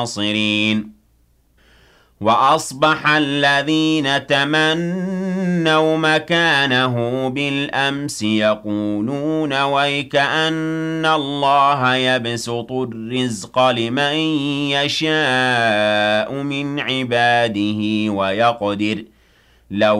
الناصرين وأصبح الذين تمنوا مكانه بالأمس يقولون ويكأن الله يبسط الرزق لمن يشاء من عباده ويقدر لو